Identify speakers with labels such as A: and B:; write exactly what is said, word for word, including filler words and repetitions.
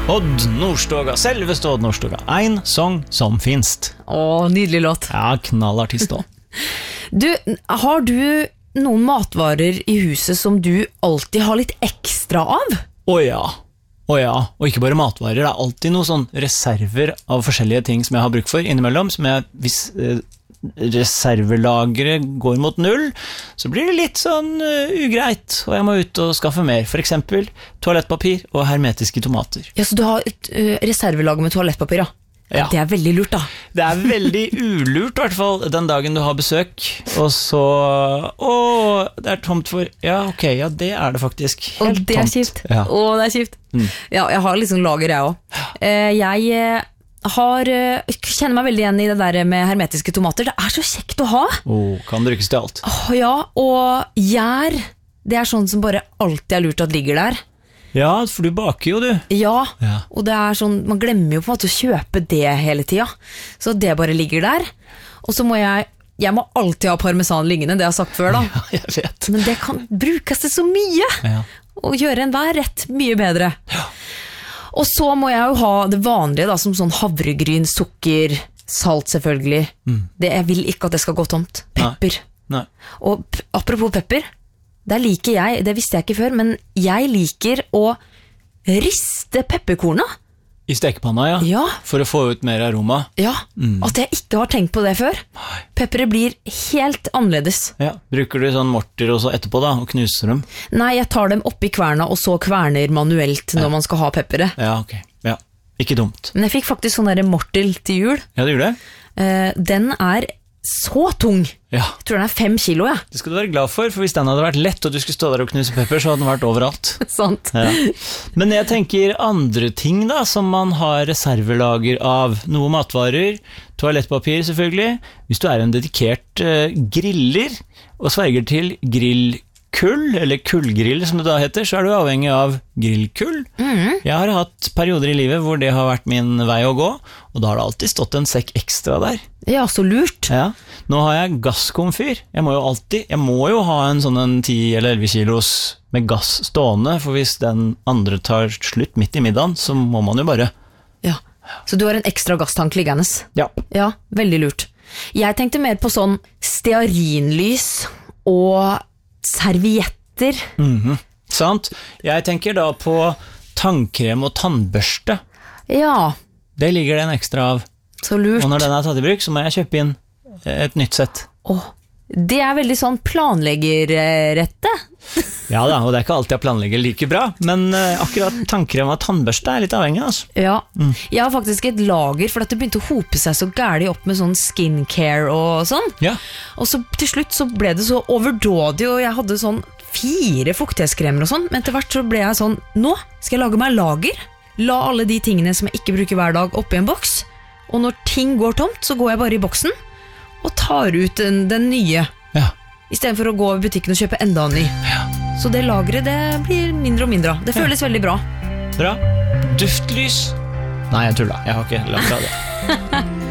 A: Odd Nordstoga, selveste Odd Nordstoga. En sång som finst.
B: Åh, nydelig låt.
A: Ja, knallartist også.
B: Du, har du noen matvarer i huset som du alltid har litt ekstra av?
A: Å ja, å ja. Og ikke bare matvarer, det er alltid noen sånn reserver av forskjellige ting som jeg har bruk for innimellom, som jeg, hvis eh, reservelageret går mot null, så blir det litt sånn uh, ugreit, og jeg må ut og skaffe mer. For eksempel toalettpapir og hermetiske tomater.
B: Ja, så du har et uh, reservelager med toalettpapir, ja?
A: Ja.
B: Det er veldig lurt, da.
A: Det er veldig ulurt, i hvert fall, den dagen du har besøk, og så, åh, det er tomt for, ja, ok, ja, det er det faktisk. Helt
B: og det er
A: tomt.
B: kjipt.
A: Ja.
B: Åh, det er kjipt.
A: Mm.
B: Ja, jeg har liksom lager, jeg også. Eh, jeg har, kjenner meg veldig igjen i det der med hermetiske tomater. Det er så kjekt å ha.
A: Åh, kan brukes til alt.
B: Åh, ja, og gjær, det er sånn som bare alltid er lurt at ligger der.
A: Ja, for du baker jo, du.
B: Ja,
A: Ja.
B: og det er sånn, man glemmer jo på en måte å kjøpe det hele tiden. Så det bare ligger der. Og så må jeg, jeg må alltid ha parmesan liggende, det har jeg sagt før da.
A: Ja, jeg vet.
B: Men det kan brukes til så mye,
A: Ja.
B: og gjøre enhver rett mye bedre.
A: Ja.
B: Og så må jeg jo ha det vanlige da, som sånn havregryn, sukker, salt selvfølgelig.
A: Mm.
B: Det, jeg vil ikke at det skal gå tomt. Pepper.
A: Nei.
B: Og p- apropos pepper, der liker jeg, det visste jeg ikke før, men jeg liker å riste pepperkorna.
A: I stekepanna, ja.
B: Ja,
A: For å få ut mer aroma.
B: ja.
A: Mm.
B: At jeg ikke har tenkt på det før. Pepperet blir helt annerledes.
A: Ja. Bruker du sånn morter også etterpå da, og knuser dem?
B: Nei, jeg tar dem oppi kverna, og så kverner manuelt når man skal ha pepperet.
A: Ja, ok. Ja. Ikke dumt.
B: Men jeg fikk faktisk sånn der mortel til jul.
A: Ja, det gjør det.
B: Eh, den er så tung.
A: Ja.
B: Jeg tror den er fem kilo, ja.
A: Det skal du være glad for, for hvis den hadde vært lett, og du skulle stå der og knuse pepper, så hadde den vært overalt.
B: Sant.
A: Ja. Men jeg tenker andre ting da, som man har reservelager av. Noe matvarer, toalettpapir selvfølgelig. Hvis du er en dedikert uh, griller, og sverger til grillkull, eller kullgrill som det da heter, så er du avhengig av grillkull.
B: Mm.
A: Jeg har hatt perioder i livet hvor det har vært min vei å gå, og da har det alltid stått en sekk ekstra der.
B: Ja, så lurt.
A: Ja. Nå har jeg gasskomfyr. Jeg må jo alltid, jeg må jo ha en sånn en ti eller elleve kilos med gass stående, for hvis den andre tar slutt midt i middagen, så må man jo bare...
B: Ja. Så du har en ekstra gasstank liggende.
A: Ja.
B: Ja, veldig lurt. Jeg tenkte mer på sånn stearinlys og servietter.
A: Mhm. Sant? Jeg tenker da på tannkrem og tannbørste.
B: Ja,
A: Det ligger det en ekstra av.
B: så lurt.
A: Og når den er tatt i bruk, så må jeg kjøpe inn et nytt sett.
B: Åh, det er veldig sånn planleggerrette.
A: Ja da, og det er ikke alltid jeg planlegger like bra, men eh, akkurat tannkrem og tannbørste er litt avhengig, altså.
B: Ja, jeg har faktisk et lager, for at det begynte å hope seg så gærlig opp med sånn skincare og sånn.
A: Ja.
B: Og så til slutt så ble det så overdådig, og jeg hadde sånn fire fuktighetskremer og sånn, men etter hvert så ble jeg sånn, nå skal jeg lage meg lager. La alle de tingene som jeg ikke bruker hver dag opp i en boks, og når ting går tomt, så går jeg bare i boksen og tar ut den, den nye,
A: Ja.
B: i stedet for å gå i butikken og kjøpe enda en ny. Så det lageret, det blir mindre og mindre. Det føles veldig bra.
A: Bra. Duftlys. Nei, jeg tuller. Jeg har ikke lagt av det.